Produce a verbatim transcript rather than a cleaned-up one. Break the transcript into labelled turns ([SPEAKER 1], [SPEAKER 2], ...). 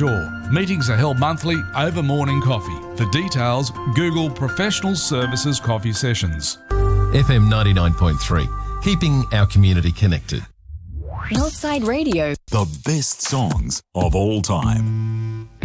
[SPEAKER 1] Shore. Meetings are held monthly over morning coffee. For details, Google Professional Services Coffee Sessions.
[SPEAKER 2] F M ninety-nine point three, keeping our community connected.
[SPEAKER 3] Northside Radio.
[SPEAKER 4] The best songs of all time.